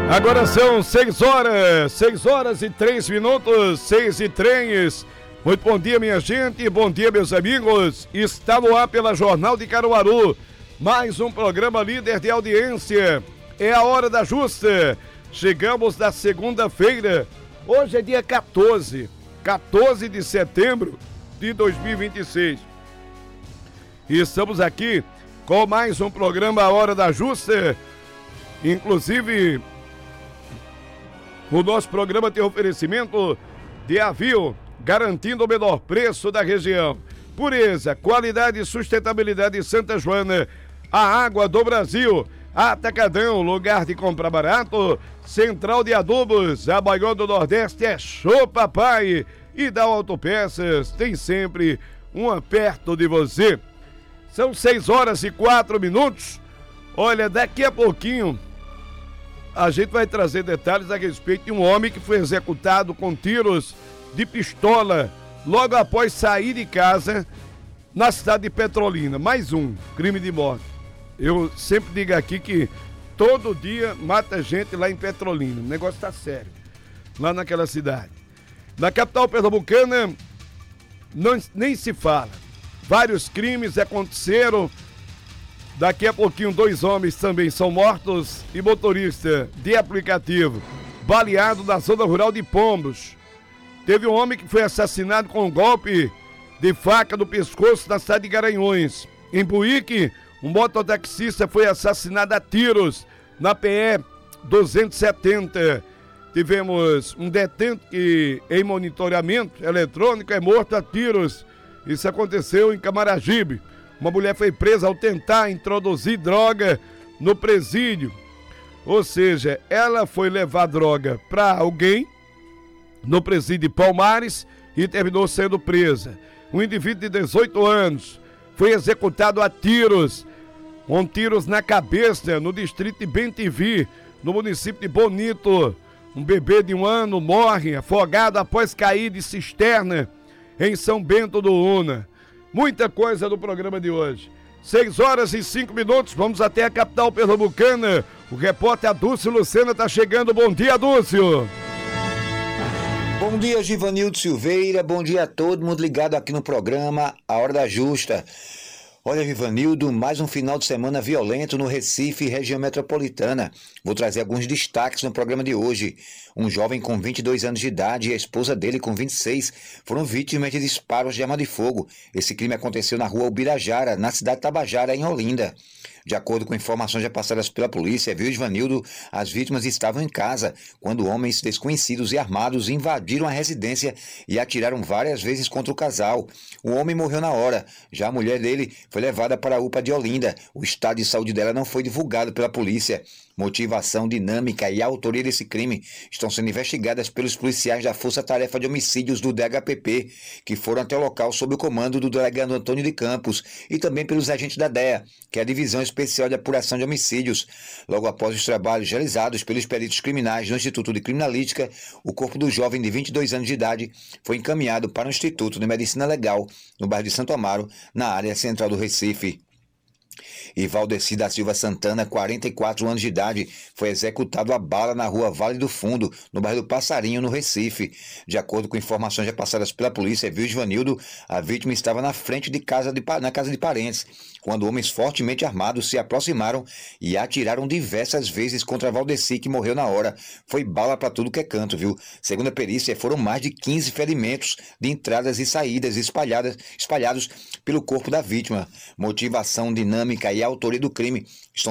Agora são 6 horas e 3 minutos, 6:03. Muito bom dia, minha gente, bom dia, meus amigos. Está no ar pela Jornal de Caruaru, mais um programa líder de audiência. É a hora da justa. Chegamos na segunda-feira. Hoje é dia 14 de setembro de 2026. E estamos aqui com mais um programa A Hora da Justa. Inclusive, o nosso programa tem oferecimento de Avil, garantindo o menor preço da região. Pureza, qualidade e sustentabilidade Santa Joana, a água do Brasil. Atacadão, lugar de comprar barato. Central de Adubos, a maior do Nordeste é Show Papai. E da Autopeças, tem sempre uma perto de você. São 6:04. Olha, daqui a pouquinho a gente vai trazer detalhes a respeito de um homem que foi executado com tiros de pistola logo após sair de casa na cidade de Petrolina. Mais um crime de morte. Eu sempre digo aqui que todo dia mata gente lá em Petrolina. O negócio tá sério, lá naquela cidade. Na capital pernambucana, nem se fala. Vários crimes aconteceram. Daqui a pouquinho 2 homens também são mortos e motorista de aplicativo baleado na zona rural de Pombos. Teve um homem que foi assassinado com um golpe de faca no pescoço na cidade de Garanhuns. Em Buíque, um mototaxista foi assassinado a tiros na PE 270. Tivemos um detento que, em monitoramento eletrônico, é morto a tiros. Isso aconteceu em Camaragibe. Uma mulher foi presa ao tentar introduzir droga no presídio. Ou seja, ela foi levar droga para alguém no presídio de Palmares e terminou sendo presa. Um indivíduo de 18 anos foi executado a tiros, com tiros na cabeça, no distrito de Bentivi, no município de Bonito. Um bebê de 1 ano morre afogado após cair de cisterna em São Bento do Una. Muita coisa no programa de hoje. 6:05, vamos até a capital pernambucana. O repórter Adúcio Lucena está chegando. Bom dia, Adúcio. Bom dia, Givanildo Silveira. Bom dia a todo mundo ligado aqui no programa A Hora da Justa. Olha, Givanildo, mais um final de semana violento no Recife e região metropolitana. Vou trazer alguns destaques no programa de hoje. Um jovem com 22 anos de idade e a esposa dele com 26 foram vítimas de disparos de arma de fogo. Esse crime aconteceu na rua Ubirajara, na cidade de Tabajara, em Olinda. De acordo com informações já passadas pela polícia, viu, Givanildo, as vítimas estavam em casa quando homens desconhecidos e armados invadiram a residência e atiraram várias vezes contra o casal. O homem morreu na hora, já a mulher dele foi levada para a UPA de Olinda. O estado de saúde dela não foi divulgado pela polícia. Motivação, dinâmica e autoria desse crime estão sendo investigadas pelos policiais da Força Tarefa de Homicídios do DHPP, que foram até o local sob o comando do delegado Antônio de Campos, e também pelos agentes da DEA, que é a Divisão Especial de Apuração de Homicídios. Logo após os trabalhos realizados pelos peritos criminais do Instituto de Criminalística, o corpo do jovem de 22 anos de idade foi encaminhado para o Instituto de Medicina Legal, no bairro de Santo Amaro, na área central do Recife. E Valdeci da Silva Santana, 44 anos de idade, foi executado a bala na rua Vale do Fundo, no bairro do Passarinho, no Recife. De acordo com informações já passadas pela polícia, viu, Givanildo, a vítima estava na frente na casa de parentes, quando homens fortemente armados se aproximaram e atiraram diversas vezes contra Valdeci, que morreu na hora. Foi bala para tudo que é canto, viu? Segundo a perícia, foram mais de 15 ferimentos de entradas e saídas espalhados pelo corpo da vítima. Motivação, dinâmica e autoria do crime estão